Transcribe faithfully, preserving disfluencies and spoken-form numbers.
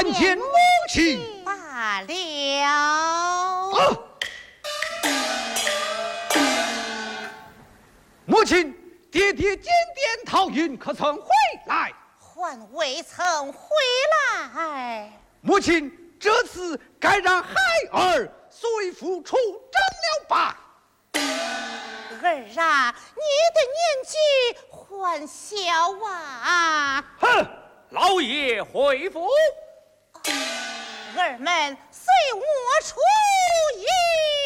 参见母亲。 罢了。 啊！母亲，爹爹检点陶运可曾回来？ 还未曾回来。 母亲，这次该让孩儿随父出征了吧？ 儿啊，你的年纪还小啊！ 哼，老爷回府。 儿们随我出营。